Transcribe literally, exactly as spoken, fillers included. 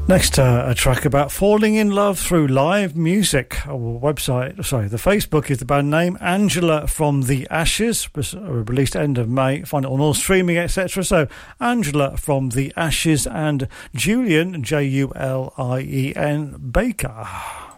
Next, uh, a track about falling in love through live music. Our website, sorry, the Facebook is the band name. Angela from the Ashes was released end of May. Find it on all streaming, et cetera. So, Angela from the Ashes and Julian, J U L I E N, Baker.